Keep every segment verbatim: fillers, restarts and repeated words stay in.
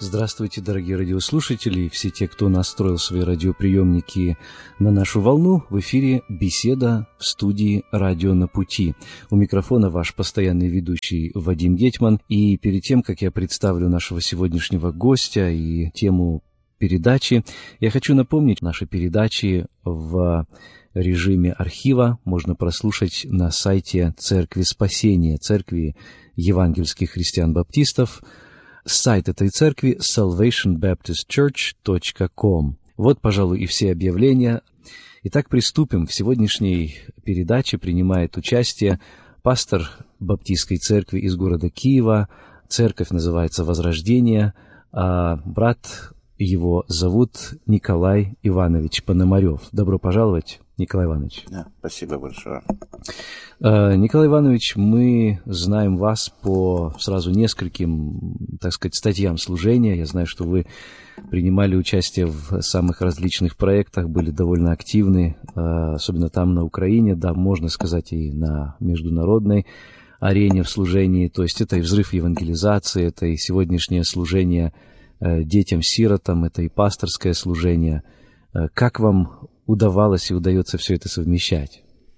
Здравствуйте, дорогие радиослушатели, все те, кто настроил свои радиоприемники на нашу волну. В эфире беседа в студии «Радио на пути». У микрофона ваш постоянный ведущий Вадим Гетман. И перед тем, как я представлю нашего сегодняшнего гостя и тему передачи, я хочу напомнить, наши передачи в режиме архива можно прослушать на сайте Церкви Спасения, Церкви Евангельских Христиан-Баптистов. Сайт этой церкви salvation baptist church dot com. Вот, пожалуй, и все объявления. Итак, приступим. В сегодняшней передаче принимает участие пастор Баптистской церкви из города Киева. Церковь называется «Возрождение», а брат его зовут Николай Иванович Пономарев. Добро пожаловать, Николай Иванович. Да, спасибо большое. Николай Иванович, мы знаем вас по сразу нескольким, так сказать, статьям служения. Я знаю, что вы принимали участие в самых различных проектах, были довольно активны, особенно там, на Украине, да, можно сказать, и на международной арене в служении. То есть это и взрыв евангелизации, это и сегодняшнее служение детям-сиротам, это и пасторское служение. Как вам удавалось и удается все это совмещать?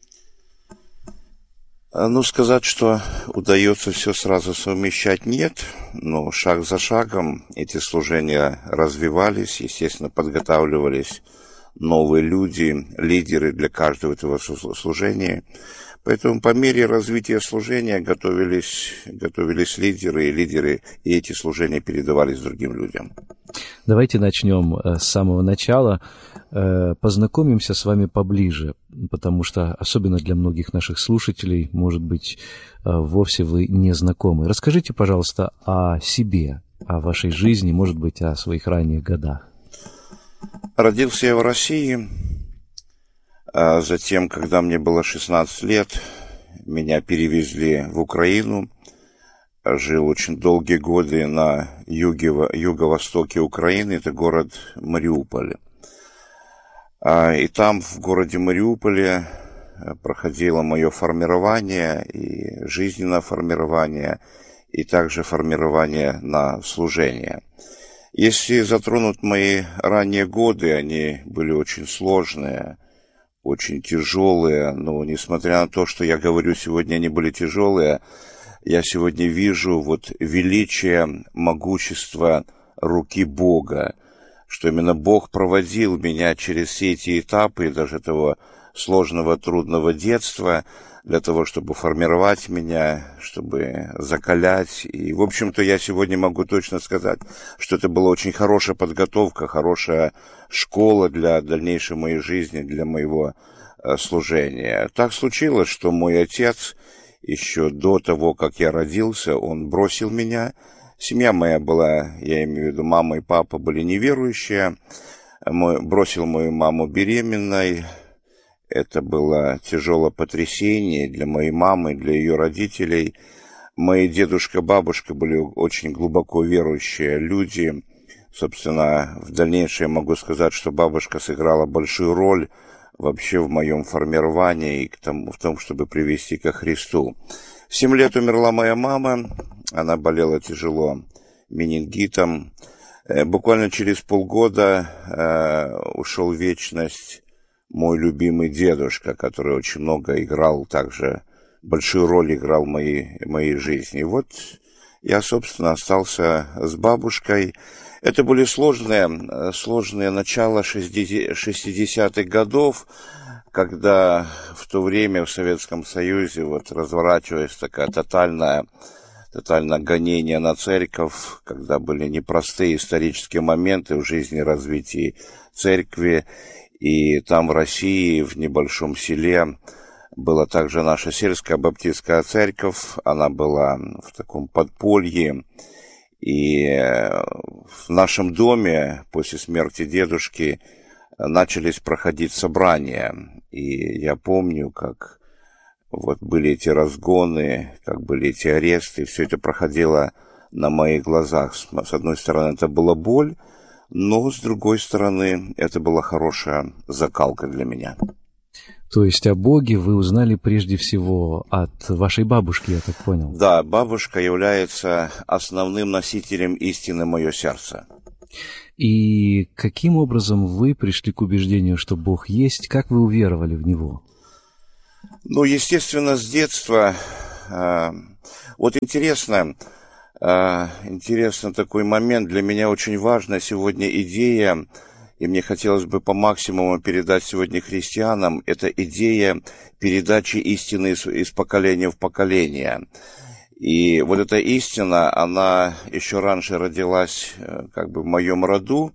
Ну, сказать, что удается все сразу совмещать, нет, но шаг за шагом эти служения развивались, естественно, подготавливались новые люди, лидеры для каждого этого служения. Поэтому по мере развития служения готовились, готовились лидеры, и лидеры, и эти служения передавались другим людям. Давайте начнем с самого начала. Познакомимся с вами поближе, потому что, особенно для многих наших слушателей, может быть, вовсе вы не знакомы. Расскажите, пожалуйста, о себе, о вашей жизни, может быть, о своих ранних годах. Родился я в России. А затем, когда мне было шестнадцать лет, меня перевезли в Украину. Жил очень долгие годы на юге, юго-востоке Украины, это город Мариуполь. И там, в городе Мариуполе, проходило мое формирование, и жизненное формирование, и также формирование на служение. Если затронуть мои ранние годы, они были очень сложные, очень тяжелые, но несмотря на то, что я говорю сегодня, они были тяжелые, я сегодня вижу вот величие, могущество руки Бога, что именно Бог проводил меня через все эти этапы, даже этого сложного, трудного детства, для того, чтобы формировать меня, чтобы закалять. И, в общем-то, я сегодня могу точно сказать, что это была очень хорошая подготовка, хорошая школа для дальнейшей моей жизни, для моего э, служения. Так случилось, что мой отец еще до того, как я родился, он бросил меня. Семья моя была, я имею в виду, мама и папа были неверующие. Мой, бросил мою маму беременной. Это было тяжелое потрясение для моей мамы, для ее родителей. Мои дедушка и бабушка были очень глубоко верующие люди. Собственно, в дальнейшем я могу сказать, что бабушка сыграла большую роль вообще в моем формировании и к тому, в том, чтобы привести ко Христу. В семь лет умерла моя мама. Она болела тяжело менингитом. Буквально через полгода э, ушел в вечность мой любимый дедушка, который очень много играл, также большую роль играл в моей, моей жизни. Вот я, собственно, остался с бабушкой. Это были сложные, сложные начала шестидесятых годов, когда в то время в Советском Союзе вот разворачивалась такая тотальная, тотальное гонение на церковь, когда были непростые исторические моменты в жизни и развитии церкви. И там в России, в небольшом селе, была также наша сельская баптистская церковь. Она была в таком подполье. И в нашем доме после смерти дедушки начались проходить собрания. И я помню, как вот были эти разгоны, как были эти аресты. Все это проходило на моих глазах. С одной стороны, это была боль, но, с другой стороны, это была хорошая закалка для меня. То есть о Боге вы узнали прежде всего от вашей бабушки, я так понял? Да, бабушка является основным носителем истины в мое сердце. И каким образом вы пришли к убеждению, что Бог есть? Как вы уверовали в Него? Ну, естественно, с детства. Э, вот интересно, э, интересно такой момент. Для меня очень важна сегодня идея, и мне хотелось бы по максимуму передать сегодня христианам, это идея передачи истины из, из поколения в поколение. И вот эта истина, она еще раньше родилась как бы в моем роду,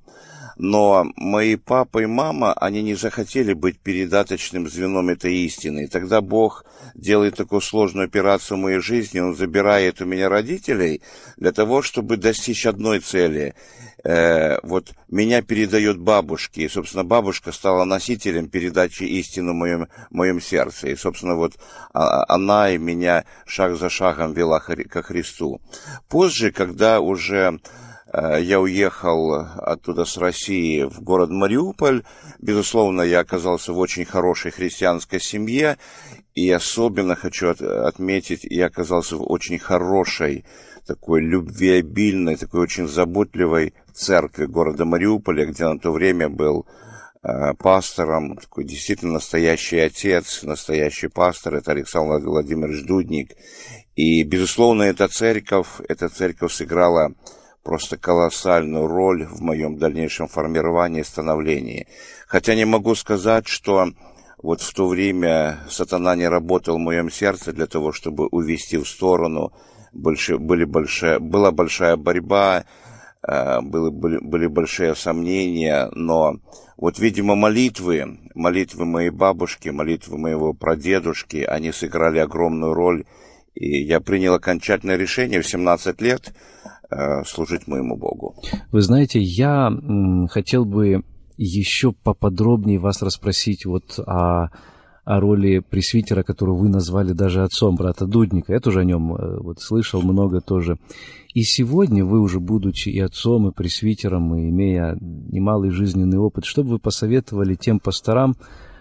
но мои папа и мама, они не захотели быть передаточным звеном этой истины. И тогда Бог делает такую сложную операцию в моей жизни, Он забирает у меня родителей для того, чтобы достичь одной цели. Э, вот меня передает бабушке, и, собственно, бабушка стала носителем передачи истины в моем, в моем сердце. И, собственно, вот она и меня шаг за шагом вела ко Христу. Позже, когда уже я уехал оттуда с России в город Мариуполь. Безусловно, я оказался в очень хорошей христианской семье. И особенно хочу от, отметить, я оказался в очень хорошей, такой любвеобильной, такой очень заботливой церкви города Мариуполя, где на то время был э, пастором, такой действительно настоящий отец, настоящий пастор, это Александр Владимирович Дудник. И, безусловно, эта церковь, эта церковь сыграла просто колоссальную роль в моем дальнейшем формировании и становлении. Хотя не могу сказать, что вот в то время сатана не работал в моем сердце для того, чтобы увести в сторону. Больше, были большая, была большая борьба, были, были, были большие сомнения, но вот, видимо, молитвы, молитвы моей бабушки, молитвы моего прадедушки, они сыграли огромную роль. И я принял окончательное решение в семнадцать лет служить моему Богу. Вы знаете, я м, хотел бы еще поподробнее вас расспросить вот о, о роли пресвитера, которую вы назвали даже отцом брата Дудника. Я тоже о нем вот, слышал много тоже. И сегодня вы уже, будучи и отцом, и пресвитером, и имея немалый жизненный опыт, что бы вы посоветовали тем пасторам,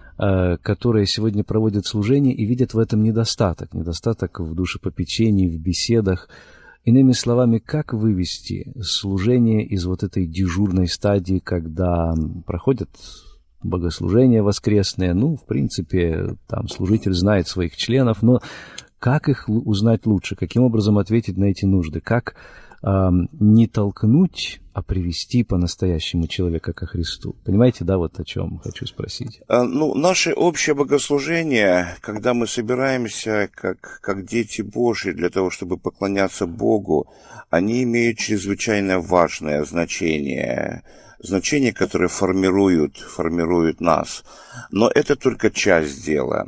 которые сегодня проводят служение и видят в этом недостаток, недостаток в душепопечении, в беседах. Иными словами, как вывести служение из вот этой дежурной стадии, когда проходят богослужения воскресные, ну, в принципе, там служитель знает своих членов, но как их узнать лучше, каким образом ответить на эти нужды, как э, не толкнуть, а привести по-настоящему человека ко Христу. Понимаете, да, вот о чем хочу спросить? Ну, наше общее богослужение, когда мы собираемся как, как дети Божьи для того, чтобы поклоняться Богу, они имеют чрезвычайно важное значение, значение, которое формирует, формирует нас. Но это только часть дела.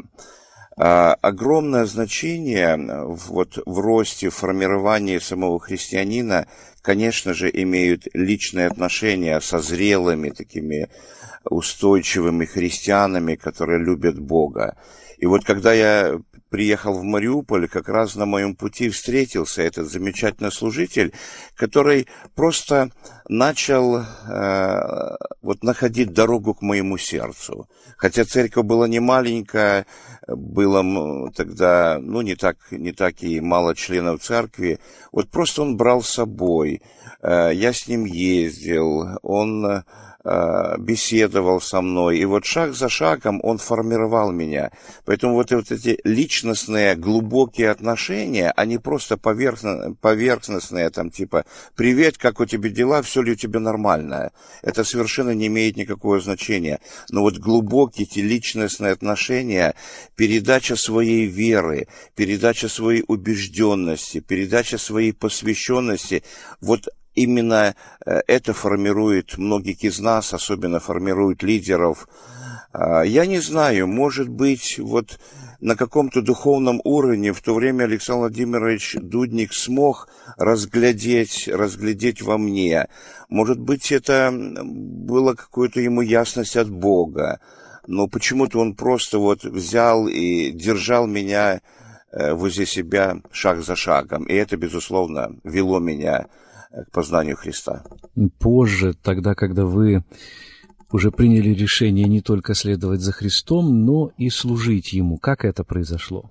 А, огромное значение вот, в росте, в формировании самого христианина, конечно же, имеют личные отношения со зрелыми, такими устойчивыми христианами, которые любят Бога. И вот когда я приехал в Мариуполь, как раз на моем пути встретился этот замечательный служитель, который просто начал э, вот находить дорогу к моему сердцу. Хотя церковь была не маленькая, было тогда, ну, не так, не так и мало членов церкви. Вот просто он брал с собой. Э, я с ним ездил, он беседовал со мной, и вот шаг за шагом он формировал меня. Поэтому вот, вот эти личностные, глубокие отношения, они просто поверхно, поверхностные, там типа «Привет, как у тебя дела, все ли у тебя нормально?» Это совершенно не имеет никакого значения. Но вот глубокие эти личностные отношения, передача своей веры, передача своей убежденности, передача своей посвященности, вот именно это формирует многих из нас, особенно формирует лидеров. Я не знаю, может быть, вот на каком-то духовном уровне в то время Александр Владимирович Дудник смог разглядеть, разглядеть во мне. Может быть, это было какую-то ему ясность от Бога, но почему-то он просто вот взял и держал меня возле себя шаг за шагом. И это, безусловно, вело меня к познанию Христа. Позже, тогда, когда вы уже приняли решение не только следовать за Христом, но и служить Ему. Как это произошло?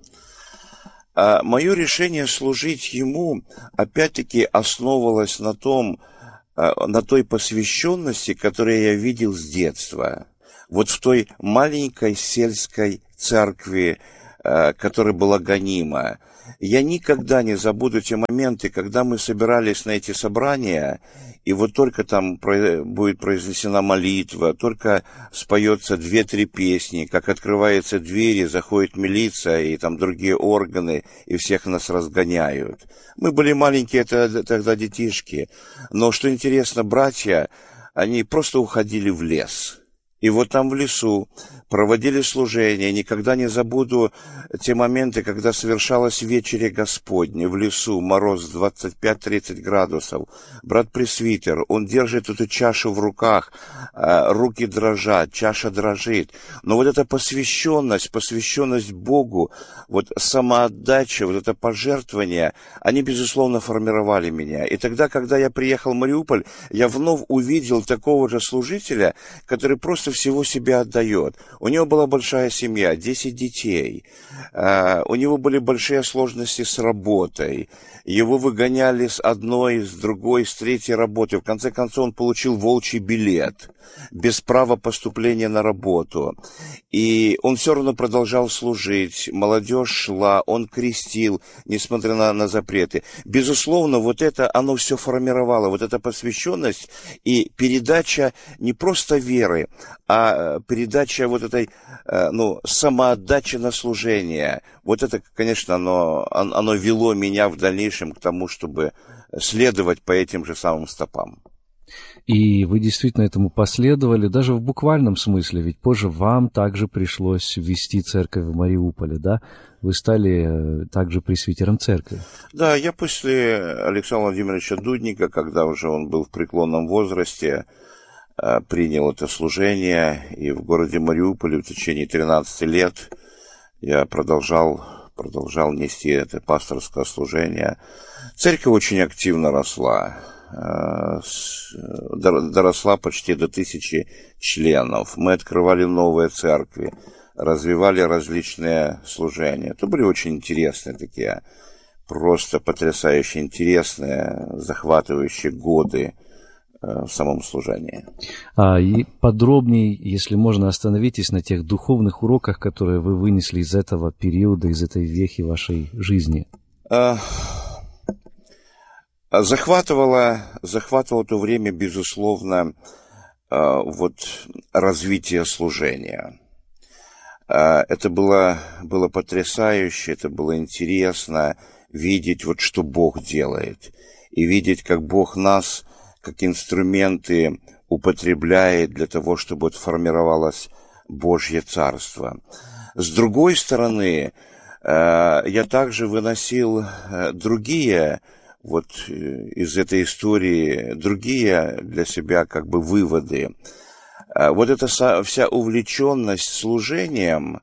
А мое решение служить Ему, опять-таки, основывалось на том, на той посвященности, которую я видел с детства. Вот в той маленькой сельской церкви, которая была гонима. Я никогда не забуду те моменты, когда мы собирались на эти собрания, и вот только там будет произнесена молитва, только споется две-три песни, как открываются двери, заходит милиция и там другие органы, и всех нас разгоняют. Мы были маленькие тогда детишки, но что интересно, братья, они просто уходили в лес. И вот там в лесу проводили служение. Никогда не забуду те моменты, когда совершалось вечере Господне в лесу, мороз двадцать пять тридцать градусов. Брат-пресвитер, он держит эту чашу в руках, руки дрожат, чаша дрожит. Но вот эта посвященность, посвященность Богу, вот самоотдача, вот это пожертвование, они, безусловно, формировали меня. И тогда, когда я приехал в Мариуполь, я вновь увидел такого же служителя, который просто всего себя отдает. У него была большая семья, десять детей. Uh, у него были большие сложности с работой. Его выгоняли с одной, с другой, с третьей работы. В конце концов, он получил волчий билет без права поступления на работу. И он все равно продолжал служить. Молодежь шла, он крестил, несмотря на, на запреты. Безусловно, вот это, оно все формировало, вот эта посвященность и передача не просто веры, а передача вот этой, ну, самоотдачи на служение. Вот это, конечно, оно, оно вело меня в дальнейшем к тому, чтобы следовать по этим же самым стопам. И вы действительно этому последовали, даже в буквальном смысле, ведь позже вам также пришлось ввести церковь в Мариуполе, да? Вы стали также пресвитером церкви. Да, я после Александра Владимировича Дудника, когда уже он был в преклонном возрасте, принял это служение, и в городе Мариуполе в течение тринадцати лет я продолжал, продолжал нести это пасторское служение. Церковь очень активно росла. Доросла почти до тысячи членов. Мы открывали новые церкви, развивали различные служения. Это были очень интересные такие, просто потрясающе интересные, захватывающие годы в самом служении. А, и подробнее, если можно, остановитесь на тех духовных уроках, которые вы вынесли из этого периода, из этой вехи вашей жизни. Захватывало, захватывало то время, безусловно, вот развитие служения. Это было, было потрясающе, это было интересно видеть, вот что Бог делает, и видеть, как Бог нас, как инструменты, употребляет для того, чтобы вот формировалось Божье Царство. С другой стороны, я также выносил другие вот из этой истории другие для себя как бы выводы. Вот эта вся увлеченность служением,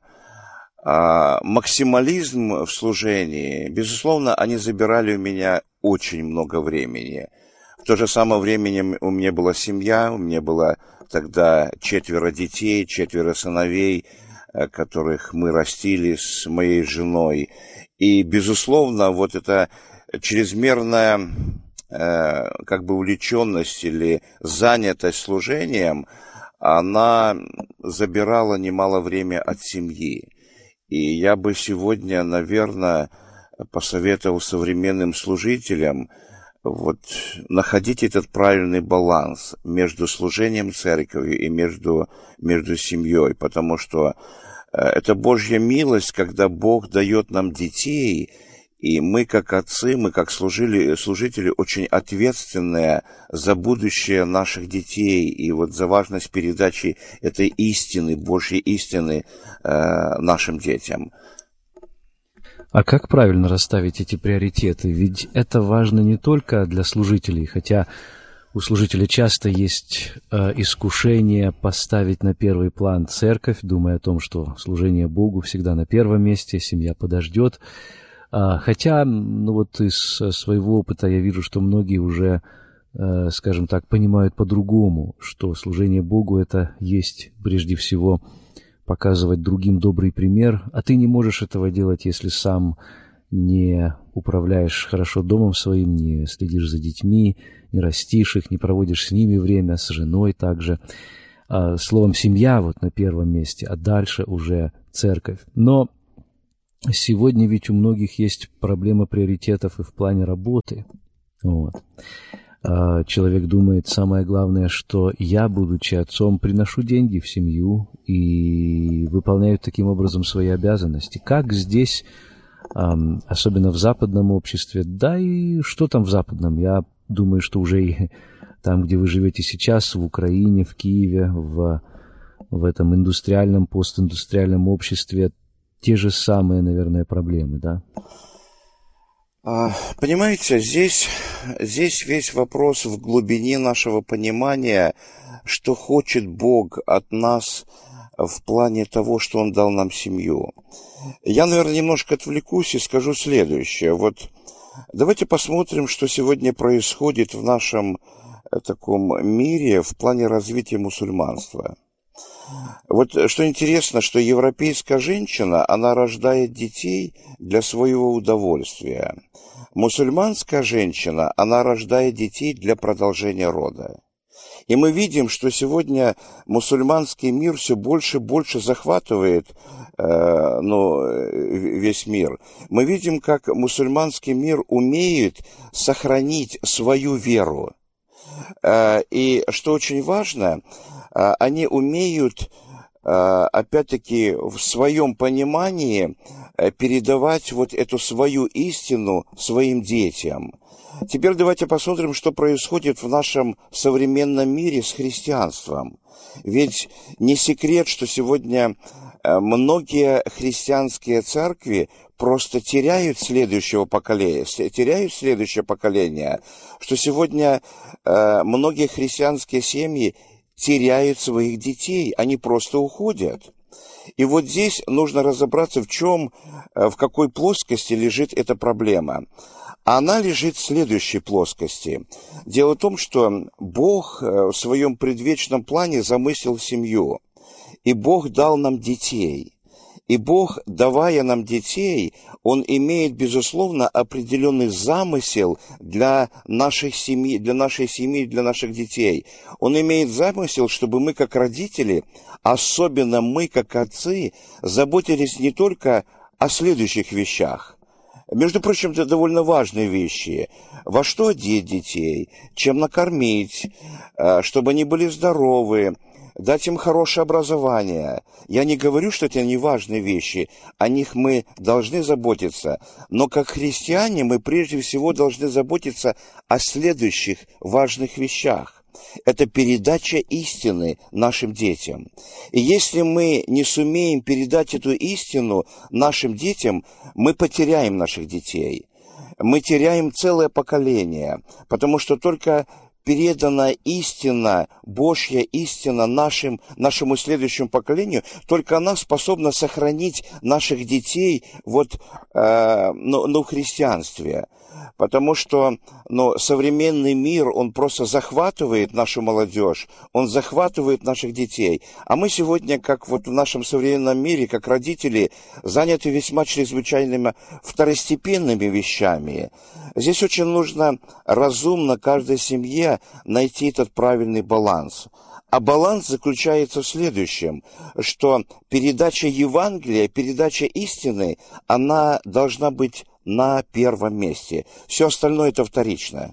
максимализм в служении, безусловно, они забирали у меня очень много времени. В то же самое время у меня была семья, у меня было тогда четверо детей, четверо сыновей, которых мы растили с моей женой. И, безусловно, вот это чрезмерная э, как бы увлеченность или занятость служением, она забирала немало времени от семьи. И я бы сегодня, наверное, посоветовал современным служителям вот находить этот правильный баланс между служением церковью и между, между семьей, потому что э, это Божья милость, когда Бог дает нам детей. И мы, как отцы, мы, как служили, служители, очень ответственные за будущее наших детей и вот за важность передачи этой истины, Божьей истины э, нашим детям. А как правильно расставить эти приоритеты? Ведь это важно не только для служителей, хотя у служителя часто есть э, искушение поставить на первый план церковь, думая о том, что служение Богу всегда на первом месте, семья подождет. Хотя, ну вот из своего опыта я вижу, что многие уже скажем так, понимают по-другому, что служение Богу — это есть прежде всего показывать другим добрый пример, а ты не можешь этого делать, если сам не управляешь хорошо домом своим, не следишь за детьми, не растишь их, не проводишь с ними время, с женой также. А, словом, семья вот на первом месте, а дальше уже церковь. Но сегодня ведь у многих есть проблема приоритетов и в плане работы. Вот. А, человек думает, самое главное, что я, будучи отцом, приношу деньги в семью и выполняю таким образом свои обязанности. Как здесь, особенно в западном обществе, да и что там в западном, я думаю, что уже и там, где вы живете сейчас, в Украине, в Киеве, в, в этом индустриальном, постиндустриальном обществе, те же самые, наверное, проблемы, да? Понимаете, здесь, здесь весь вопрос в глубине нашего понимания, что хочет Бог от нас в плане того, что Он дал нам семью. Я, наверное, немножко отвлекусь и скажу следующее. Вот давайте посмотрим, что сегодня происходит в нашем таком мире в плане развития мусульманства. Вот что интересно, что европейская женщина, она рождает детей для своего удовольствия. Мусульманская женщина, она рождает детей для продолжения рода. И мы видим, что сегодня мусульманский мир все больше и больше захватывает э, ну, весь мир. Мы видим, как мусульманский мир умеет сохранить свою веру. Э, и что очень важно, э, они умеют, э, опять-таки, в своем понимании э, передавать вот эту свою истину своим детям. Теперь давайте посмотрим, что происходит в нашем современном мире с христианством. Ведь не секрет, что сегодня многие христианские церкви просто теряют следующего поколения, теряют следующее поколение, что сегодня многие христианские семьи теряют своих детей, они просто уходят. И вот здесь нужно разобраться, в чем, в какой плоскости лежит эта проблема. Она лежит в следующей плоскости. Дело в том, что Бог в своем предвечном плане замыслил семью. И Бог дал нам детей. И Бог, давая нам детей, Он имеет, безусловно, определенный замысел для нашей семьи, для нашей семьи, для наших детей. Он имеет замысел, чтобы мы, как родители, особенно мы, как отцы, заботились не только о следующих вещах. Между прочим, это довольно важные вещи. Во что одеть детей, чем накормить, чтобы они были здоровы, дать им хорошее образование. Я не говорю, что это не важные вещи, о них мы должны заботиться, но как христиане мы прежде всего должны заботиться о следующих важных вещах. Это передача истины нашим детям. И если мы не сумеем передать эту истину нашим детям, мы потеряем наших детей. Мы теряем целое поколение, потому что только передана истина, Божья истина нашим, нашему следующему поколению, только она способна сохранить наших детей вот, э, ну, ну, в христианстве. Потому что ну, современный мир, он просто захватывает нашу молодежь, он захватывает наших детей. А мы сегодня, как вот в нашем современном мире, как родители, заняты весьма чрезвычайными второстепенными вещами. Здесь очень нужно разумно каждой семье найти этот правильный баланс. А баланс заключается в следующем, что передача Евангелия, передача истины, она должна быть на первом месте. Все остальное это вторично.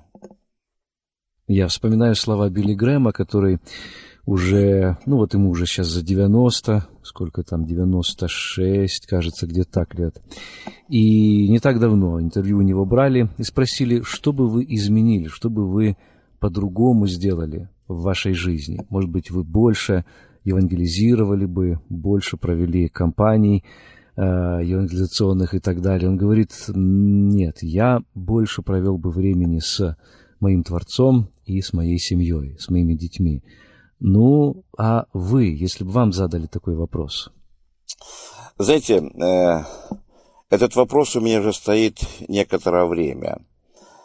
Я вспоминаю слова Билли Грэма, который уже, ну вот ему уже сейчас за девяносто, сколько там, девяносто шесть, кажется, где-то так лет. И не так давно интервью у него брали и спросили, что бы вы изменили, что бы вы по-другому сделали в вашей жизни. Может быть, вы больше евангелизировали бы, больше провели кампаний евангелизационных и так далее. Он говорит, нет, я больше провел бы времени с моим Творцом и с моей семьей, с моими детьми. Ну, а вы, если бы вам задали такой вопрос? Знаете, э, этот вопрос у меня уже стоит некоторое время.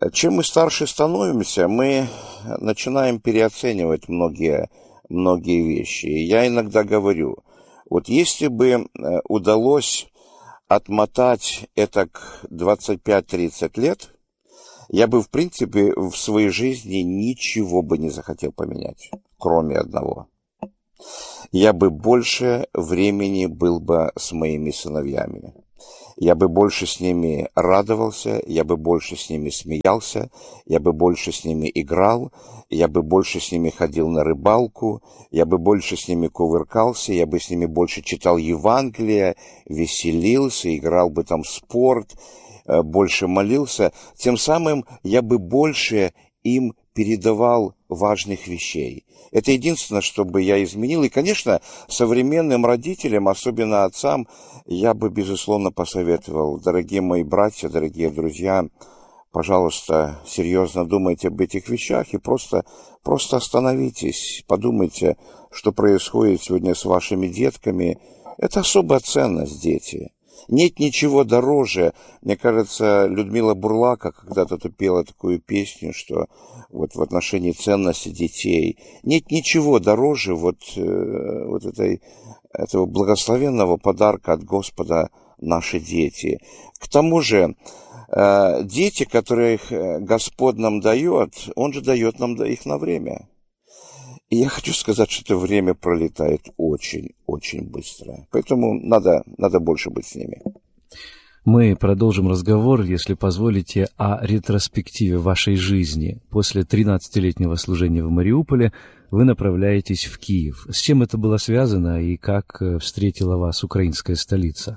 Чем мы старше становимся, мы начинаем переоценивать многие, многие вещи. И я иногда говорю, вот если бы удалось отмотать это к двадцать пять тридцать лет, я бы, в принципе, в своей жизни ничего бы не захотел поменять, кроме одного. Я бы больше времени был бы с моими сыновьями. Я бы больше с ними радовался, я бы больше с ними смеялся, я бы больше с ними играл, я бы больше с ними ходил на рыбалку, я бы больше с ними кувыркался, я бы с ними больше читал Евангелие, веселился, играл бы там в спорт, больше молился. Тем самым я бы больше им передавал важных вещей. Это единственное, что бы я изменил. И, конечно, современным родителям, особенно отцам, я бы, безусловно, посоветовал: дорогие мои братья, дорогие друзья, пожалуйста, серьезно думайте об этих вещах и просто, просто остановитесь, подумайте, что происходит сегодня с вашими детками. Это особая ценность, дети. Нет ничего дороже. Мне кажется, Людмила Бурлака когда-то пела такую песню, что вот в отношении ценности детей нет ничего дороже вот, э, вот этой, этого благословенного подарка от Господа наши дети. К тому же, э, дети, которых Господь нам дает, Он же дает нам их на время. И я хочу сказать, что это время пролетает очень-очень быстро. Поэтому надо, надо больше быть с ними. Мы продолжим разговор, если позволите, о ретроспективе вашей жизни. После тринадцатилетнего служения в Мариуполе вы направляетесь в Киев. С чем это было связано и как встретила вас украинская столица?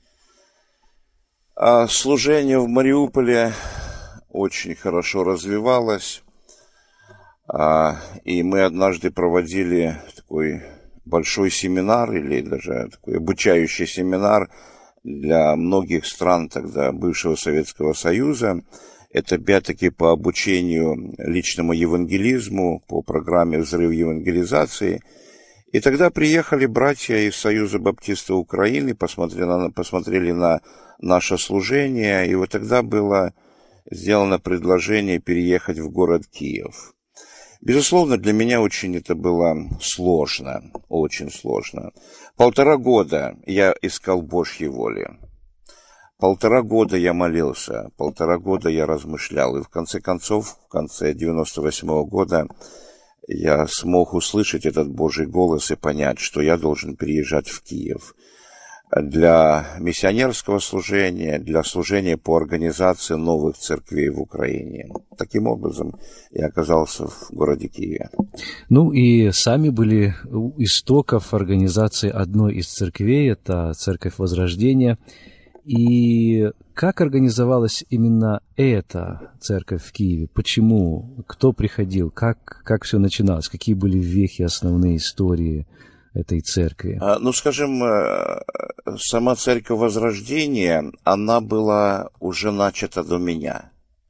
А служение в Мариуполе очень хорошо развивалось. И мы однажды проводили такой большой семинар, или даже такой обучающий семинар для многих стран тогда бывшего Советского Союза. Это опять-таки по обучению личному евангелизму, по программе «Взрыв евангелизации». И тогда приехали братья из Союза Баптистов Украины, посмотрели на, посмотрели на наше служение, и вот тогда было сделано предложение переехать в город Киев. Безусловно, для меня очень это было сложно, очень сложно. Полтора года я искал Божьей воли. Полтора года я молился, полтора года я размышлял. И в конце концов, в конце девяносто восьмого года, я смог услышать этот Божий голос и понять, что я должен переезжать в Киев для миссионерского служения, для служения по организации новых церквей в Украине. Таким образом, я оказался в городе Киеве. Ну и сами были у истоков организации одной из церквей, это Церковь Возрождения. И как организовалась именно эта церковь в Киеве? Почему? Кто приходил? Как, как все начиналось? Какие были вехи, основные истории этой церкви? Ну, скажем, сама Церковь Возрождения, она была уже начата до меня.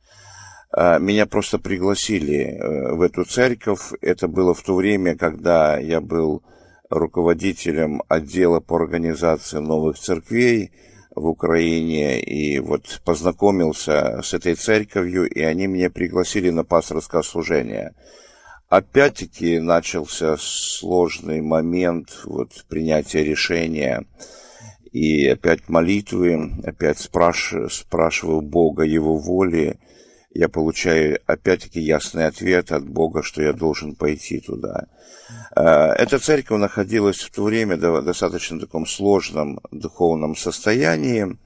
Меня просто пригласили в эту церковь. Это было в то время, когда я был руководителем отдела по организации новых церквей в Украине. И вот познакомился с этой церковью, и они меня пригласили на пасторское служение. Опять-таки начался сложный момент вот, принятия решения. И опять молитвы, опять спраш... спрашиваю Бога Его воли. Я получаю опять-таки ясный ответ от Бога, что я должен пойти туда. Эта церковь находилась в то время в достаточно таком сложном духовном состоянии.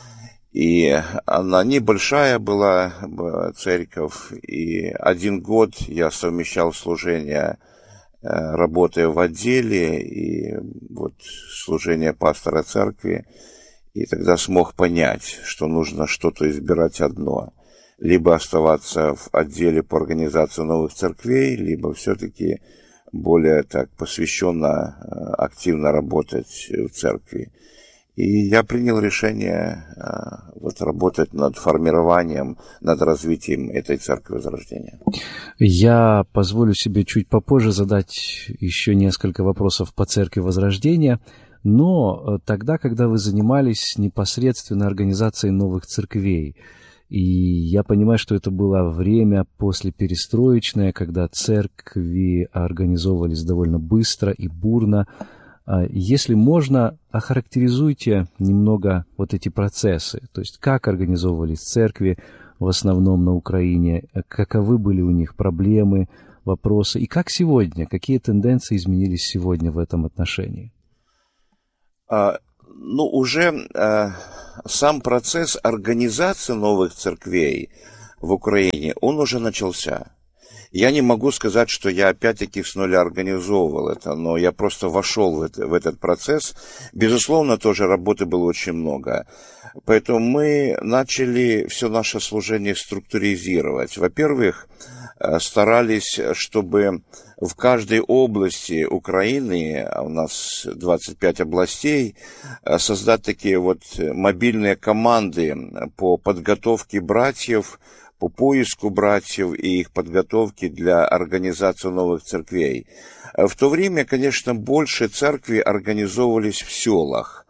И она небольшая была, церковь, и один год я совмещал служение, работая в отделе, и вот служение пастора церкви, и тогда смог понять, что нужно что-то избирать одно. Либо оставаться в отделе по организации новых церквей, либо все-таки более так посвященно, активно работать в церкви. И я принял решение вот, работать над формированием, над развитием этой церкви Возрождения. Я позволю себе чуть попозже задать еще несколько вопросов по церкви Возрождения, но тогда, когда вы занимались непосредственно организацией новых церквей, И я понимаю, что это было время послеперестроечное, когда церкви организовывались довольно быстро и бурно. Если можно, охарактеризуйте немного вот эти процессы. То есть, как организовывались церкви в основном на Украине, каковы были у них проблемы, вопросы, и как сегодня, какие тенденции изменились сегодня в этом отношении? А, ну, уже а, сам процесс организации новых церквей в Украине, он уже начался. Я не могу сказать, что я опять-таки с нуля организовывал это, но я просто вошел в, это, в этот процесс. Безусловно, тоже работы было очень много. Поэтому мы начали все наше служение структуризировать. Во-первых, старались, чтобы в каждой области Украины, а у нас двадцать пять областей, создать такие вот мобильные команды по подготовке братьев, по поиску братьев и их подготовке для организации новых церквей. В то время, конечно, больше церкви организовывались в селах,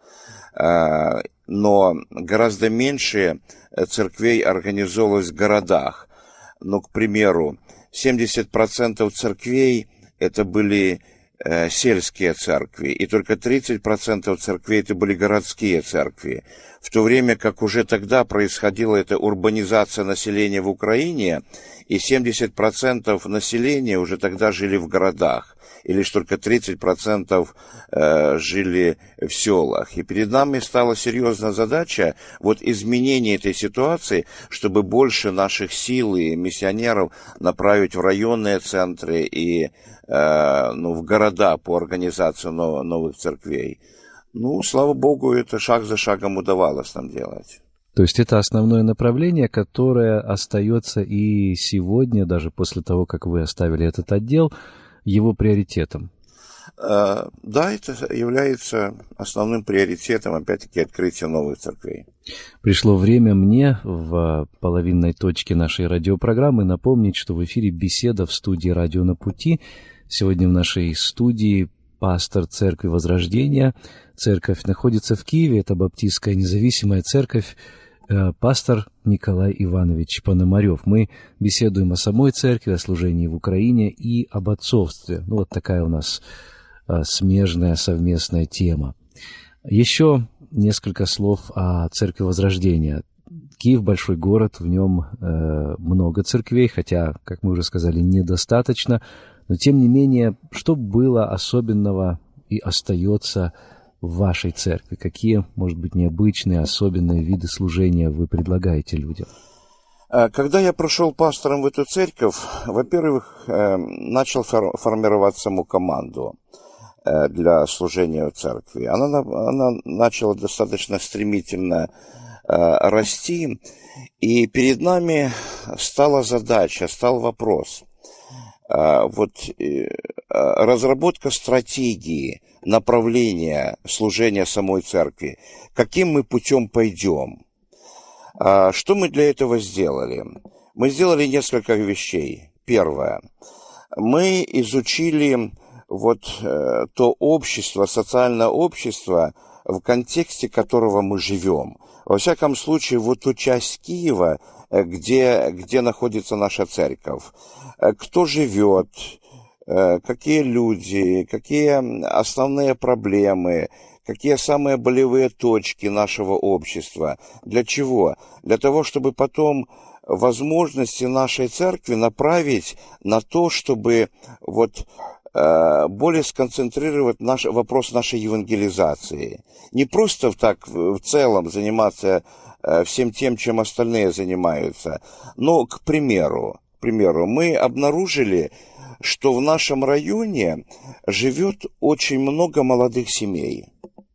но гораздо меньше церквей организовывалось в городах. Ну, к примеру, семьдесят процентов церквей это были э, сельские церкви, и только тридцать процентов церквей это были городские церкви. В то время как уже тогда происходила эта урбанизация населения в Украине, и семьдесят процентов населения уже тогда жили в городах, и лишь только тридцать процентов э, жили в селах. И перед нами стала серьезная задача вот изменения этой ситуации, чтобы больше наших сил и миссионеров направить в районные центры и э, ну, в города по организации нов- новых церквей. Ну, слава Богу, это шаг за шагом удавалось нам делать. То есть это основное направление, которое остается и сегодня, даже после того, как вы оставили этот отдел, его приоритетом? Да, это является основным приоритетом, опять-таки, открытия новых церквей. Пришло время мне в половинной точке нашей радиопрограммы напомнить, что в эфире беседа в студии «Радио на пути». Сегодня в нашей студии пастор Церкви Возрождения. Церковь находится в Киеве, это Баптистская независимая церковь, пастор Николай Иванович Пономарев. Мы беседуем о самой церкви, о служении в Украине и об отцовстве. Ну, вот такая у нас а, смежная совместная тема. Еще несколько слов о Церкви Возрождения. Киев — большой город, в нем э, много церквей, хотя, как мы уже сказали, недостаточно. Но, тем не менее, что было особенного и остается в вашей церкви? Какие, может быть, необычные, особенные виды служения вы предлагаете людям? Когда я пришел пастором в эту церковь, во-первых, начал формировать саму команду для служения в церкви. Она, она начала достаточно стремительно расти, и перед нами стала задача, стал вопрос. Вот разработка стратегии, направления служения самой церкви. Каким мы путем пойдем? Что мы для этого сделали? Мы сделали несколько вещей. Первое. Мы изучили вот то общество, социальное общество, в контексте которого мы живем. Во всяком случае, вот ту часть Киева, где, где находится наша церковь. Кто живет, какие люди, какие основные проблемы, какие самые болевые точки нашего общества. Для чего? Для того, чтобы потом возможности нашей церкви направить на то, чтобы вот более сконцентрировать наш, вопрос нашей евангелизации. Не просто так в целом заниматься всем тем, чем остальные занимаются, но, к примеру, к примеру, мы обнаружили, что в нашем районе живет очень много молодых семей.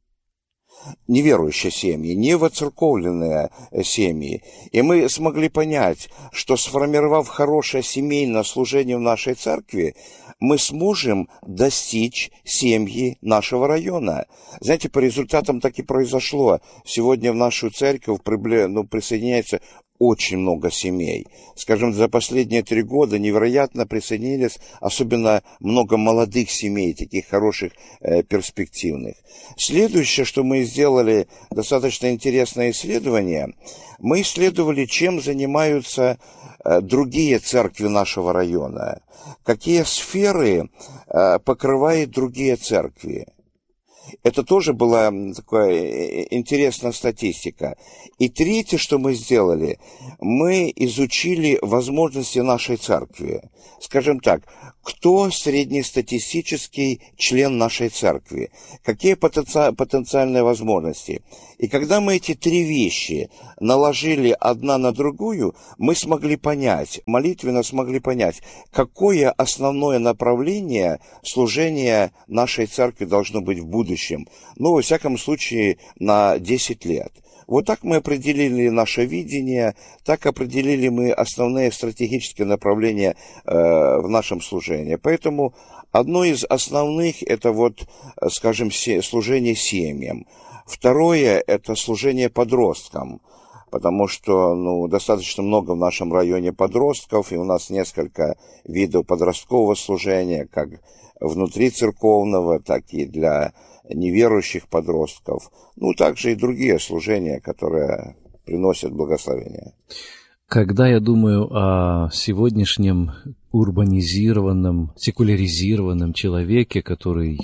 Неверующие семьи, не воцерковленные семьи. И мы смогли понять, что сформировав хорошее семейное служение в нашей церкви, мы сможем достичь семьи нашего района. Знаете, по результатам так и произошло. Сегодня в нашу церковь ну, присоединяется очень много семей. Скажем, за последние три года невероятно присоединились, особенно много молодых семей, таких хороших, э, перспективных. Следующее, что мы сделали, достаточно интересное исследование, мы исследовали, чем занимаются э, другие церкви нашего района, какие сферы э, покрывают другие церкви. Это тоже была такая интересная статистика. И третье, что мы сделали, мы изучили возможности нашей церкви. Скажем так, кто среднестатистический член нашей церкви? Какие потенци... потенциальные возможности? И когда мы эти три вещи наложили одна на другую, мы смогли понять, молитвенно смогли понять, какое основное направление служения нашей церкви должно быть в будущем. Ну, во всяком случае, на десять лет. Вот так мы определили наше видение, так определили мы основные стратегические направления э, в нашем служении. Поэтому одно из основных – это вот, скажем, служение семьям. Второе – это служение подросткам, потому что ну, достаточно много в нашем районе подростков, и у нас несколько видов подросткового служения, как внутрицерковного, так и для неверующих подростков, ну, также и другие служения, которые приносят благословение. Когда я думаю о сегодняшнем урбанизированном, секуляризированном человеке, который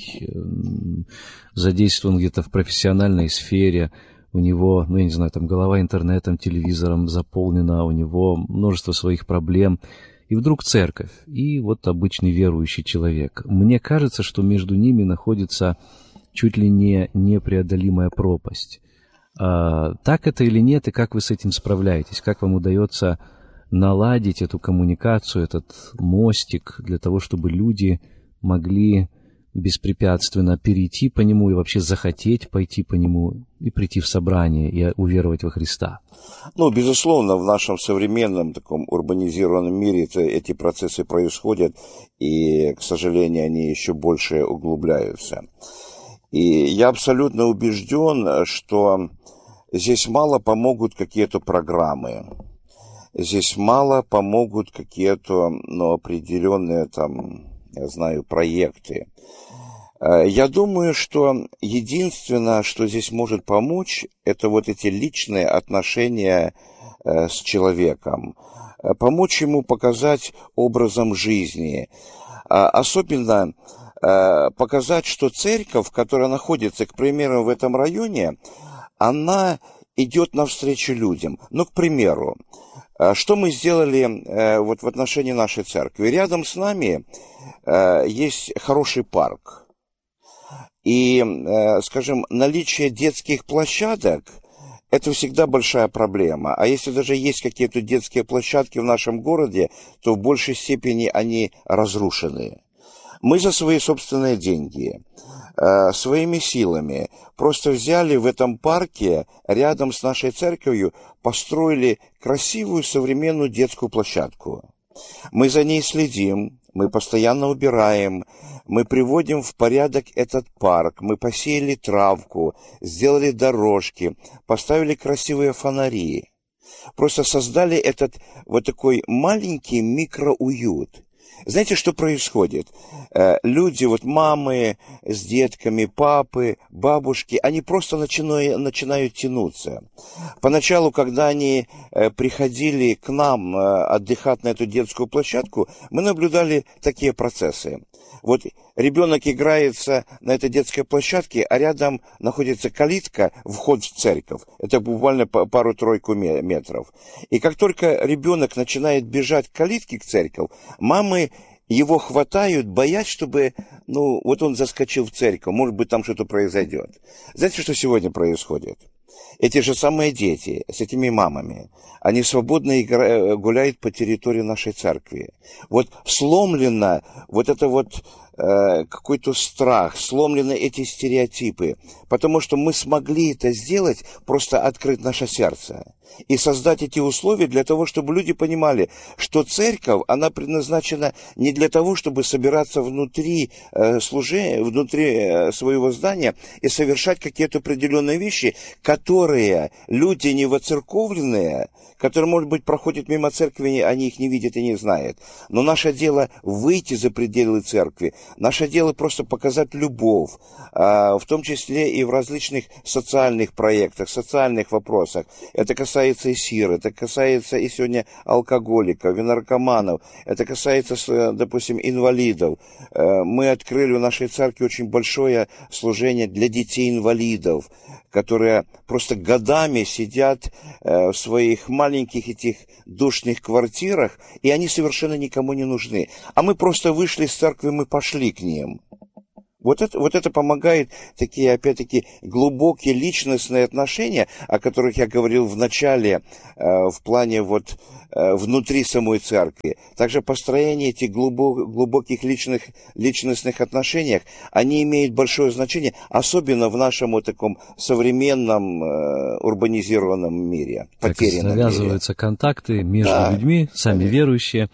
задействован где-то в профессиональной сфере, у него, ну, я не знаю, там голова интернетом, телевизором заполнена, у него множество своих проблем, и вдруг церковь, и вот обычный верующий человек. Мне кажется, что между ними находится чуть ли не непреодолимая пропасть. А, так это или нет, и как вы с этим справляетесь? Как вам удается наладить эту коммуникацию, этот мостик для того, чтобы люди могли беспрепятственно перейти по нему и вообще захотеть пойти по нему и прийти в собрание и уверовать во Христа? Ну, безусловно, в нашем современном таком урбанизированном мире это, эти процессы происходят, и, к сожалению, они еще больше углубляются. И я абсолютно убежден, что здесь мало помогут какие-то программы, здесь мало помогут какие-то, ну, определенные там, я знаю, проекты. Я думаю, что единственное, что здесь может помочь, это вот эти личные отношения с человеком. Помочь ему показать образом жизни. Особенно показать, что церковь, которая находится, к примеру, в этом районе, она идет навстречу людям. Ну, к примеру, что мы сделали вот в отношении нашей церкви? Рядом с нами есть хороший парк. И, скажем, наличие детских площадок – это всегда большая проблема. А если даже есть какие-то детские площадки в нашем городе, то в большей степени они разрушены. Мы за свои собственные деньги, своими силами просто взяли в этом парке, рядом с нашей церковью, построили красивую современную детскую площадку. Мы за ней следим, мы постоянно убираем, мы приводим в порядок этот парк, мы посеяли травку, сделали дорожки, поставили красивые фонари. Просто создали этот вот такой маленький микроуют. Знаете, что происходит? Люди, вот мамы с детками, папы, бабушки, они просто начинают, начинают тянуться. Поначалу, когда они приходили к нам отдыхать на эту детскую площадку, мы наблюдали такие процессы. Вот ребенок играется на этой детской площадке, а рядом находится калитка, вход в церковь. Это буквально пару-тройку метров. И как только ребенок начинает бежать к калитке к церкви, мамы его хватают, боясь, чтобы, ну, вот он заскочил в церковь, может быть, там что-то произойдет. Знаете, что сегодня происходит? Эти же самые дети с этими мамами, они свободно играют, гуляют по территории нашей церкви. Вот сломлена вот эта вот э, какой-то страх, сломлены эти стереотипы, потому что мы смогли это сделать, просто открыть наше сердце и создать эти условия для того, чтобы люди понимали, что церковь, она предназначена не для того, чтобы собираться внутри э, служения, внутри э, своего здания и совершать какие-то определенные вещи, которые люди невоцерковленные, которые, может быть, проходят мимо церкви, они их не видят и не знают. Но наше дело выйти за пределы церкви, наше дело просто показать любовь, э, в том числе и в различных социальных проектах, социальных вопросах. Это касается и сир, это касается и сегодня алкоголиков, и наркоманов, это касается, допустим, инвалидов. Мы открыли в нашей церкви очень большое служение для детей-инвалидов, которые просто годами сидят в своих маленьких этих душных квартирах, и они совершенно никому не нужны. А мы просто вышли из церкви, мы пошли к ним. Вот это, вот это помогает, такие, опять-таки, глубокие личностные отношения, о которых я говорил в начале, э, в плане вот э, внутри самой церкви. Также построение этих глубок, глубоких личных, личностных отношениях, они имеют большое значение, особенно в нашем вот таком современном э, урбанизированном мире, потерянном мире. Завязываются контакты между да, людьми, сами конечно. Верующие.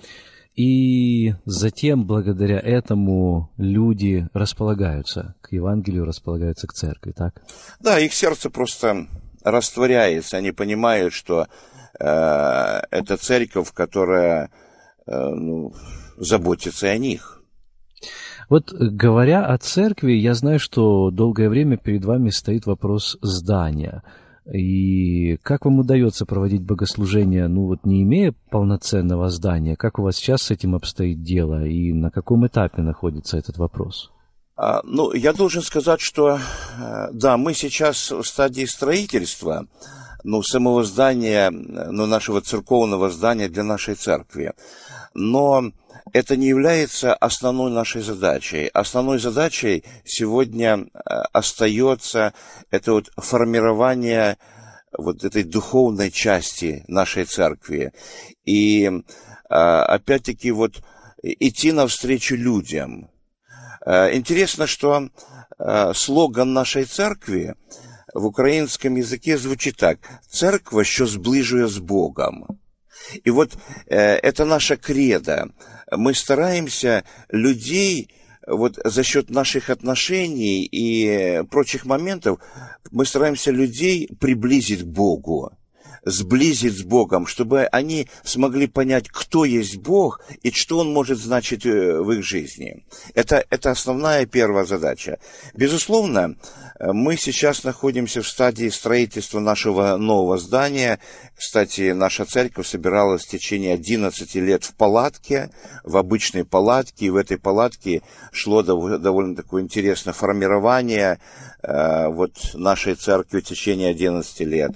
И затем, благодаря этому, люди располагаются к Евангелию, располагаются к церкви, так? Да, их сердце просто растворяется. Они понимают, что э, это церковь, которая э, ну, заботится о них. Вот говоря о церкви, я знаю, что долгое время перед вами стоит вопрос здания. И как вам удается проводить богослужение, ну вот не имея полноценного здания? Как у вас сейчас с этим обстоит дело? И на каком этапе находится этот вопрос? А, ну, я должен сказать, что, да, мы сейчас в стадии строительства, ну, самого здания, ну, нашего церковного здания для нашей церкви. Но это не является основной нашей задачей. Основной задачей сегодня остается это вот формирование вот этой духовной части нашей церкви. И опять-таки вот идти навстречу людям. Интересно, что слоган нашей церкви в украинском языке звучит так: «Церква, що зближує з Богом». И вот э, это наша кредо. Мы стараемся людей, вот за счет наших отношений и прочих моментов, мы стараемся людей приблизить к Богу, сблизить с Богом, чтобы они смогли понять, кто есть Бог и что Он может значить в их жизни. Это, это основная первая задача. Безусловно, мы сейчас находимся в стадии строительства нашего нового здания. Кстати, наша церковь собиралась в течение одиннадцати лет в палатке, в обычной палатке, и в этой палатке шло довольно такое интересное формирование э, вот нашей церкви в течение одиннадцати лет.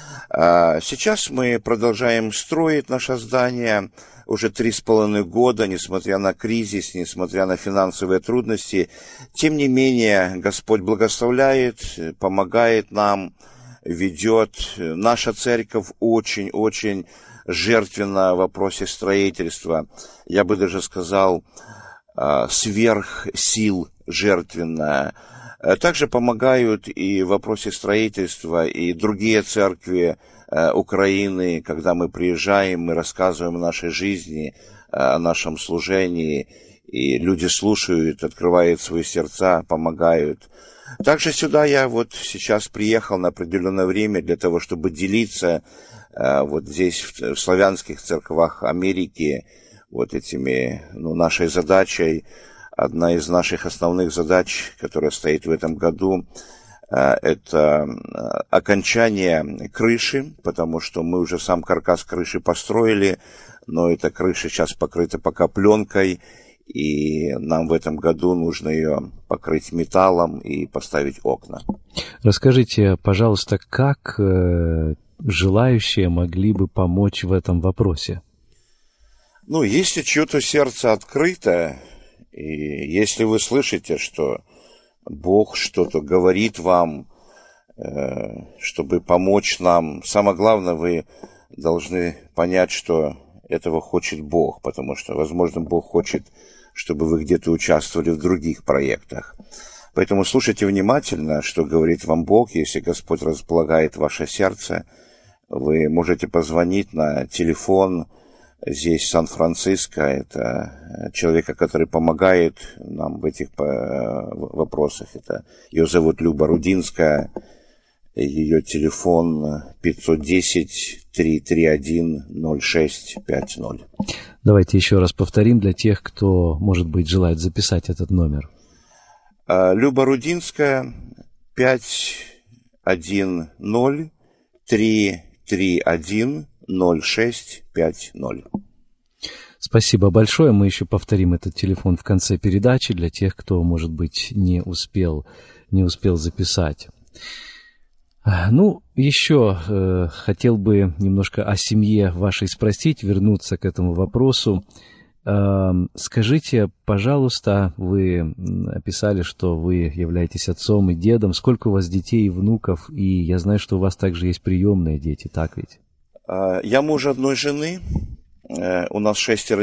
Сейчас мы продолжаем строить наше здание уже три с половиной года, несмотря на кризис, несмотря на финансовые трудности. Тем не менее, Господь благословляет, помогает нам, ведет. Наша церковь очень-очень жертвенна в вопросе строительства. Я бы даже сказал, сверх сил жертвенная. Также помогают и в вопросе строительства, и другие церкви э, Украины. Когда мы приезжаем, мы рассказываем о нашей жизни, э, о нашем служении, и люди слушают, открывают свои сердца, помогают. Также сюда я вот сейчас приехал на определенное время для того, чтобы делиться э, вот здесь, в, в славянских церквах Америки, вот этими, ну, нашей задачей. Одна из наших основных задач, которая стоит в этом году, это окончание крыши, потому что мы уже сам каркас крыши построили, но эта крыша сейчас покрыта пока пленкой, и нам в этом году нужно ее покрыть металлом и поставить окна. Расскажите, пожалуйста, как желающие могли бы помочь в этом вопросе? Ну, если чье-то сердце открыто, и если вы слышите, что Бог что-то говорит вам, чтобы помочь нам, самое главное, вы должны понять, что этого хочет Бог, потому что, возможно, Бог хочет, чтобы вы где-то участвовали в других проектах. Поэтому слушайте внимательно, что говорит вам Бог. Если Господь располагает ваше сердце, вы можете позвонить на телефон здесь, Сан-Франциско. Это человека, который помогает нам в этих вопросах. Это ее зовут Люба Рудинская. Ее телефон пятьсот десять триста тридцать один ноль шесть пятьдесят. Давайте еще раз повторим для тех, кто, может быть, желает записать этот номер. Люба Рудинская, пять один ноль три три один ноль шесть пять ноль. Спасибо большое. Мы еще повторим этот телефон в конце передачи для тех, кто, может быть, не успел, не успел записать. Ну, еще э, хотел бы немножко о семье вашей спросить, вернуться к этому вопросу. Э, скажите, пожалуйста, вы описали, что вы являетесь отцом и дедом. Сколько у вас детей и внуков? И я знаю, что у вас также есть приемные дети, так ведь? Я муж одной жены. У нас шестеро